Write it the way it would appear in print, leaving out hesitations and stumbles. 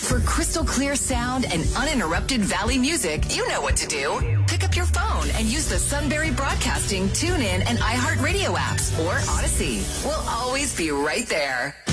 For crystal clear sound and uninterrupted Valley music, you know what to do. Pick up your phone and use the Sunbury Broadcasting, TuneIn, and iHeartRadio apps or Odyssey. We'll always be right there.